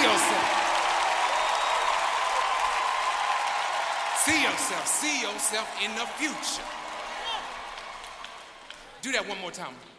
yourself. See yourself in the future. Do that one more time.